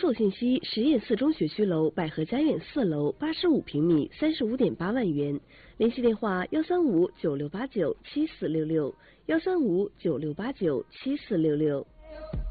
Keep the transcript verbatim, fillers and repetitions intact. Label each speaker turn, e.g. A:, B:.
A: 售信息：实验四中学区楼百合家苑四楼，八十五平米，三十五点八万元。联系电话：幺三五九六八九七四六六，幺三五九六八九七四六六。